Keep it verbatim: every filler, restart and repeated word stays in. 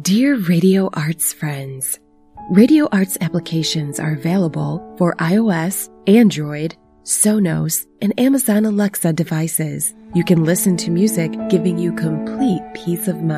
Dear Radio Arts friends, Radio Arts applications are available for iOS, Android, Sonos, and Amazon Alexa devices. You can listen to music giving you complete peace of mind.